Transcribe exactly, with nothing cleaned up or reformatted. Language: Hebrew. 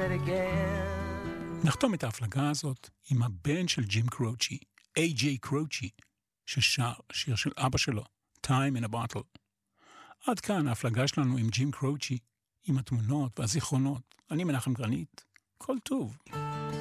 it again. נחתום את ההפלגה הזאת עם הבן של ג'ים קרוצ'י, איי ג'יי קרוצ'י, ששר שיר של אבא שלו, Time in a Bottle. עד כאן ההפלגה שלנו עם ג'ים קרוצ'י, עם התמונות והזיכרונות. אני מנחם גרנית, כל טוב.